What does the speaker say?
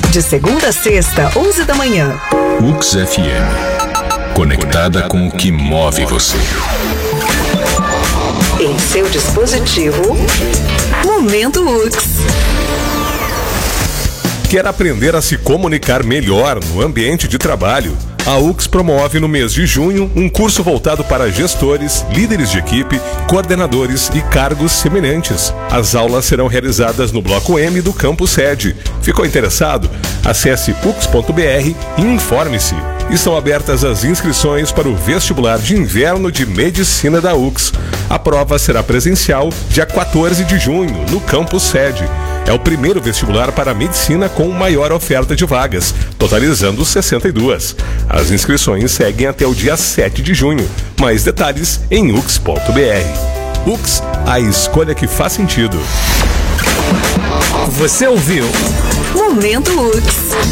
De segunda a sexta, 11 da manhã. UX FM. Conectada com o que move você. Em seu dispositivo, Momento UX. Quer aprender a se comunicar melhor no ambiente de trabalho? A UX promove no mês de junho um curso voltado para gestores, líderes de equipe, coordenadores e cargos semelhantes. As aulas serão realizadas no Bloco M do Campus Sede. Ficou interessado? Acesse ux.br e informe-se. Estão abertas as inscrições para o vestibular de inverno de medicina da UX. A prova será presencial dia 14 de junho, no Campus Sede. É o primeiro vestibular para medicina com maior oferta de vagas, totalizando 62. As inscrições seguem até o dia 7 de junho. Mais detalhes em ux.br. UX, a escolha que faz sentido. Você ouviu? Momento UX.